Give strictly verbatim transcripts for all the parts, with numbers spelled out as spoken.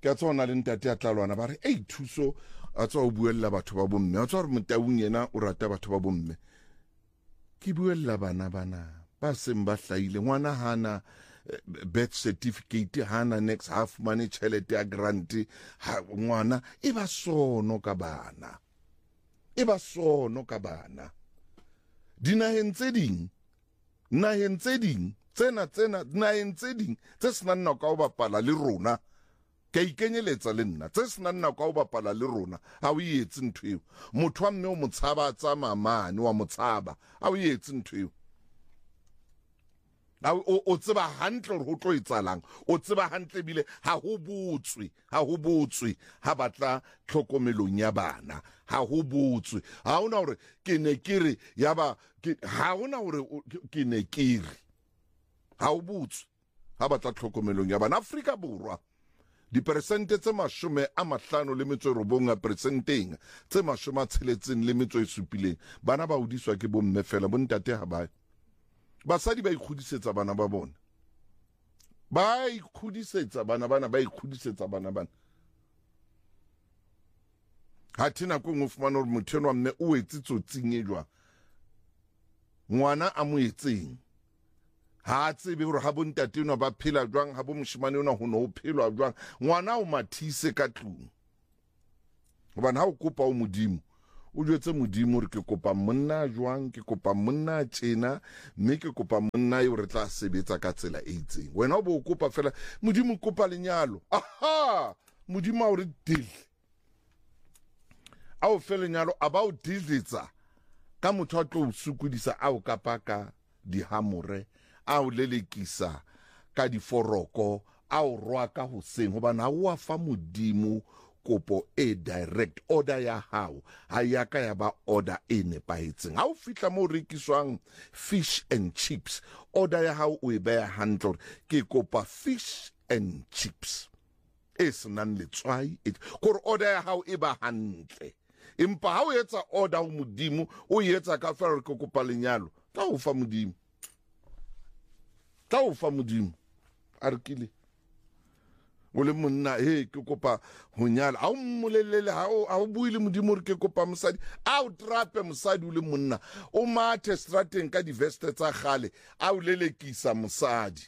ke a tsona le ntate a tlalwana ba re ei thuso a tswa o buella batho ba bomme a tswa re Motaung yena o rata batho ba bomme ke buella bana bana ba seng ba hlaile ngwana hana birth certificate hana next half money chelete ya grant ha ngwana e ba sono ka bana e ba sono ka bana dinaheng tse ding naheng tse ding tsena tsena naheng tse ding tse senang nako o bapala le rona ka ikenyeletsa le nna tse senang nako o bapala le rona ha o etse ntho eo motho wa mme o motshaba tsa mamane wa motshaba ha o etse ntho eo o o tseba hantle re ho tlo etsalang o tseba hantle bile ha ho botswe ha ho botswe ha batla tlhokomelong ya bana ha ho botswe ha ona hore ke ne ke re ya ba ha ona hore ke ne ke re ha ho botswe ha batla tlhokomelong ya bana Afrika Borwa diperesente tse mashome a mahlano le metso e robong a peresenteng tse mashome a tsheletseng le metso e supileng bana ba hodiswa ke bomme fela bontate ha ba basadi ba ikhudisetsa bana ba bona ba ikhudisetsa bana bana ba ikhudisetsa bana bana ha tina ko ngo fumana hore motho wa mme o etse tsotsing e jwa ngwana a mo etseng ha tsebe hore ha bontate ona ba phela jwang ha bo moshimane ona ho no o phelwa jwang ngwana o mathise ka tlung hobane ha o kopa o modimo o jwetse modimo re ke kopa monna jwang ke kopa monna tjena mme ke kopa monna yo re tla sebetsa ka tsela e itseng wena o bo kopa fela modimo kopa lenyalo aha modimo a re deal a o fela lenyalo a ba o dilitsa ka motho a tlo sukudisa a o kapaka dihamore a o lelekisa ka diforoko a o roa ka hoseng hobane ha o fa modimo kopo e direct order ya hao ha ya ka ya ba order e nepahetseng ha o fihla mo rekiswang fish and chips order ya hao o e beya handle ke kopa fish and chips e senang letswai kore order ya hao e ba hantle empa ha o etsa order ho modimo o etsa ka fela ke kopa lenyalo ta o fa modimo ta o fa modimo a re kile o le monna he ke kopa ho nyala a o mmolelele ha o a o buile modimo re ke kopa mosadi a o trape mosadi o le monna o mathe strateng ka diveste tsa gale a o lelekisa mosadi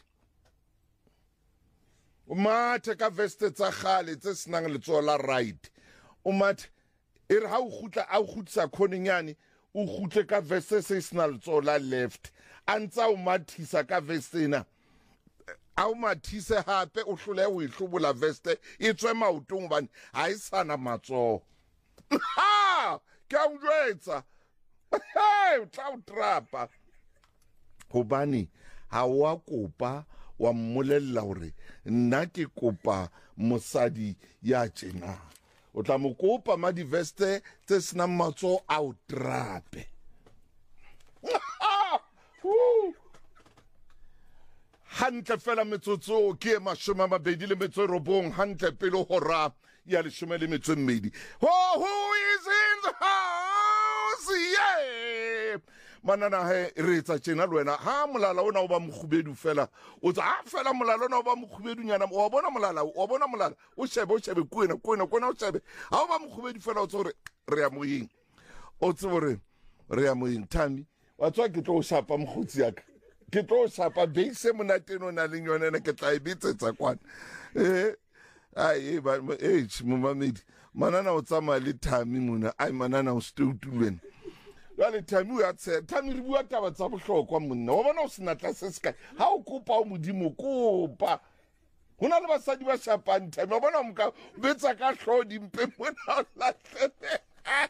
o mathe ka veste tsa gale tse senang letsoho la right o mathe e re ha o gutla a o gutsa khonenyane o gutle ka veste se sena letsoho la left a ntsa o mathisa ka vestena a o mathise hape o hlole o ihlobola veste e tswe maotong bane ha e sana matsoho ha ke a o jwetsa hey o tla o trapa hobane ha wa kopa wa mmolella hore nna ke kopa mosadi ya tjena o tla mo kopa ma diveste tse sena matsoho a o trape hantle fela metsotso ke e mashome a mabedi le metso e robong hantle pele hora ya leshome le metso e mmedi oh, who is in the house yeah manana he re etsa tjena le wena ha molala ona o ba mokhubedu fela o tsa ha fela molala ona o ba mokhubedu nyana o bona molala o bona molala o shebe o shebe kuena kuena kuena o shebe ha o ba mokhubedu fela o tsore re ya moyeng o tsore re ya moyeng Thami wa tswa ke tlo shapa mkhutsi yaka ke tlo shapa beise monateno na le yona ke tla ibetsetsa kwana eh ai ba eh momamedi manana o tsama le Thami mona ai manana o stutulweni le Thami ya tse Thami re bua taba tsa bohlokwa monna wa bona o sena tla se ska ha o kopa o modimo kopa hona le basadi ba shapang Thami wa bona mka betsa ka hlodi mpe mona la tlete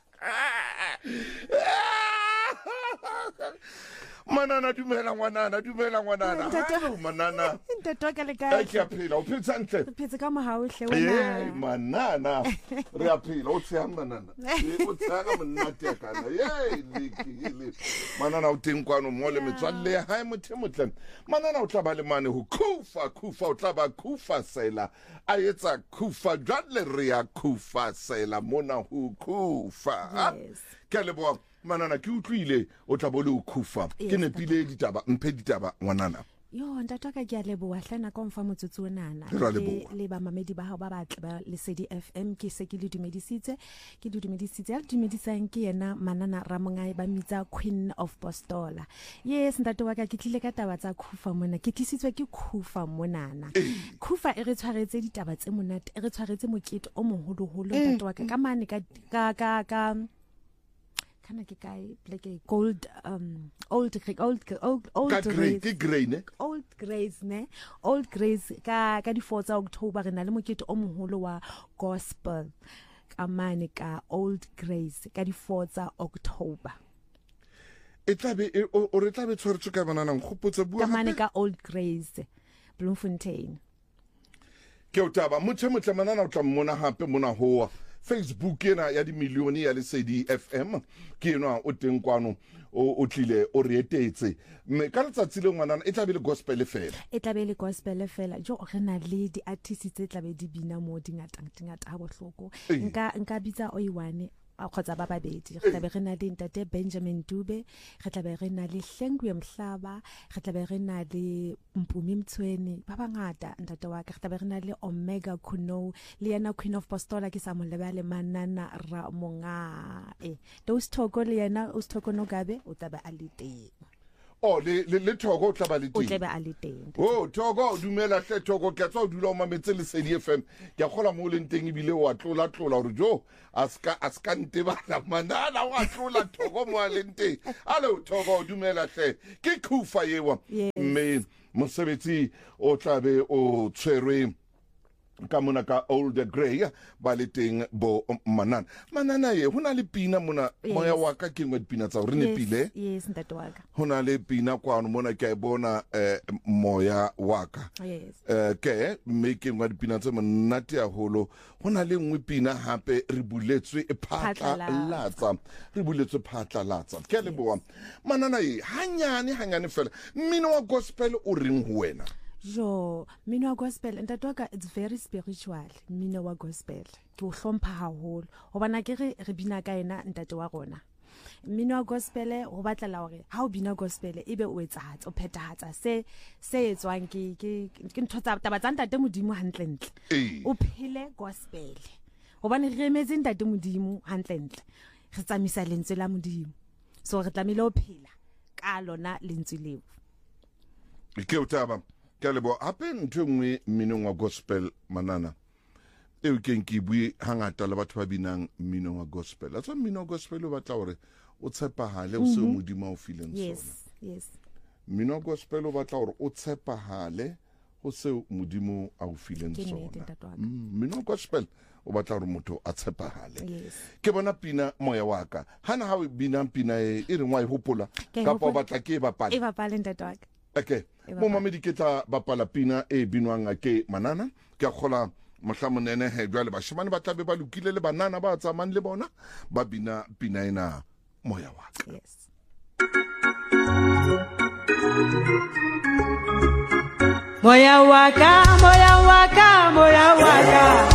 manana dumela ngwanana dumela ngwanana manana ntate ka le ka ai ke a phela o phetse ntle phetse ka mohaohle wena eh manana re a phela o tsaya manana o tsaya monnate kana ye lekile manana o teng kwano mo le metswalle ya hae mothe motle manana o tla ba le mane ho kufa kufa o tla ba kufa sela a etsa kufa jwale re ya kufa sela mona ho kufa ke le bo manana ke utlwile o tla bo le o kufa ke nepile ditaba mphe ditaba ngwanana Yo ntate ka ke a leboa hlana ka mfa motsotso onana Re a leboha. le ba mamedi ba hao ba batle ba Lesedi F M ke se ke le dumedisitse ke le dumedisitse ya le dumedisang ke yena Manana Ramongai ba mitsa Queen of Postola. Yes ntate wa ka ke tlile ka taba tsa Khufa mona ke tlisitswe ke Khufa monana. Khufa e re tshwaretse ditaba tse monate e re tshwaretse mokete o moholoholo ntate wa ka ka mane ka ka ka ka kana ke kae pleke gold um old old old old Ka grey, ke grey ne? Old Grays ne Old Grays ka ka di four tsa October re na le mokete o moholo wa gospel ka mane ka Old Grays ka di four tsa October E tlabe o re tlabe tshwaretswe ka banana nkgopotse bua ka mane ka Old Grays Bloemfontein. Ke o taba motho motle Manana o tla mmona hape mona hoa Facebook ena ya di milioni ya Lesedi F M ke ena o teng kwano o tlile o re etetse mme ka letsatsi le ngwanana e tlabe le gospel fela e tlabe le gospel fela jo re na le di artists tse tlabe di bina mo dingata dingata ha bohloko nka nka bitsa o iwane a khotsa ba babedi re tlabe re na le ntate Benjamin Dube re tlabe re na le Hlengwe Mhlaba re tlabe re na le Mpumi Mthweni ba bangata ntate wa ka re tlabe re na le Omega Kuno le yena Queen of Postola ke sa mo lebale Manana Ramongai those Thoko le yena o Thoko no gabe o tlabe a le teng. Oh le le le Thoko o tla ba le teng. O tla ba a le teng. Oh Thoko o dumela hle Thoko ke tsa o dula o mametse Lesedi F M ke a gola mo le nteng ibile wa tlola tlola re jo aska aska nte ba la Manana wa tlola Thoko mo le nteng. Allo Thoko o dumela hle ke Khufa yewa mme mosebetsi o tlabe o tshwerwe ka mona ka Old Grey ba le teng bo Manana Manana ye hona le pina mona moya wa ka ke ngwe dipina tsa re ne pile yes ntate wa ka hona le pina kwano mona ke a bona eh, moya wa ka yes eh ke me ke ngwe dipina tse monate haholo hona le ngwe pina hape re buletswe e phatla latsa re buletswe phatla latsa ke le boa Manana ye hanyane hanyane fela mmino wa gospel o reng ho wena Jo, mmino wa gospel ntate wa ka it's very spiritual mmino wa gospel ke o hlompha haholo hobana ke re re bina ka ena ntate wa rona mmino wa gospel ho batlela hore ha o bina gospel ebe o etsahatsa o phethahatsa se se etswang ke ke ke ntho tsa taba tsa ntate modimo hantle ntle o phele gospel hobane re emetse ntate modimo hantle ntle re tsamisa lentswe la modimo so re tlamile o phela ka lona lentswe leo ke o taba ke lebo ape ntwe ngwe mmino wa gospel Manana e o keng ke bui hangata le batho ba binang mmino wa gospel a tsa mmino wa gospel o batla hore o tshepahale o se modimo o fileng sona yes yes mmino wa gospel o batla hore o tshepahale o se modimo a o fileng sona mmino wa gospel o batla hore motho a tshepahale ke bona pina moya wa ka hana ha o bina pina e re ngwa e hopola ka pa batla ke e bapala e bapala ntate wa ka okay mo mamedi ke tla bapala pina e binwang ke Manana ke a khola mohlamonene he jwale ba shimane ba tlabe ba lokile le banana ba tsamang le bona ba bina pina ena moya wa ka yes moya wa ka moya wa ka moya wa ka